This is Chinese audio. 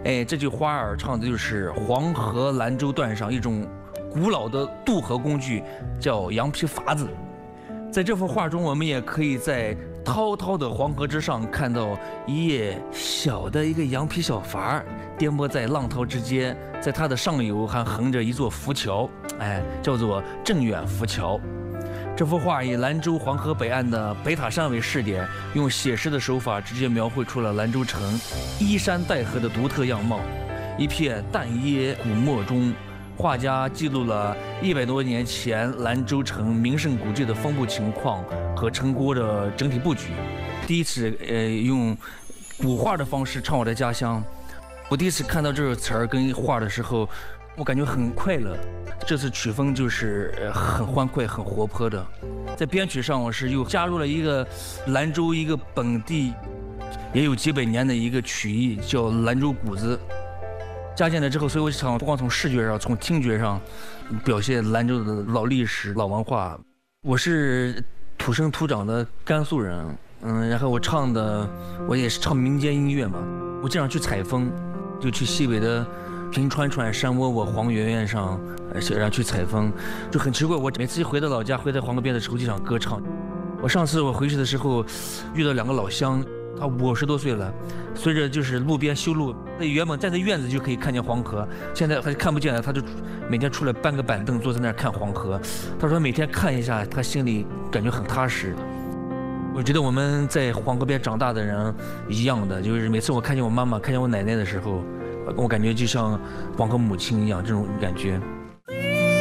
哎，这句花儿唱的就是黄河兰州段上一种古老的渡河工具，叫羊皮筏子。在这幅画中，我们也可以在滔滔的黄河之上看到一叶小的一个羊皮小筏，颠簸在浪涛之间，在它的上游还横着一座浮桥，哎，叫做镇远浮桥。这幅画以兰州黄河北岸的北塔山为试点，用写实的手法直接描绘出了兰州城依山带河的独特样貌。一片淡椰古墨中，画家记录了100多年前兰州城名胜古迹的分布情况和城郭的整体布局。第一次用古画的方式唱我的家乡，我第一次看到这个词儿跟画的时候，我感觉很快乐。这次曲风就是很欢快、很活泼的。在编曲上，我是又加入了一个兰州一个本地也有几百年的一个曲艺，叫兰州鼓子。加进来之后，所以我想不光从视觉上，从听觉上表现兰州的老历史、老文化。我是土生土长的甘肃人，然后我也是唱民间音乐嘛。我经常去采风，就去西北的平川川、山窝窝、黄原原上，然后去采风，就很奇怪。我每次一回到老家，会在黄河边的抽屉上歌唱。上次我回去的时候，遇到2个老乡。他50多岁了，随着就是路边修路，那原本站在院子就可以看见黄河，现在他看不见了，他就每天出来搬个板凳坐在那儿看黄河。他说每天看一下，他心里感觉很踏实。我觉得我们在黄河边长大的人一样的，就是每次我看见我妈妈、看见我奶奶的时候，我感觉就像黄河母亲一样，这种感觉。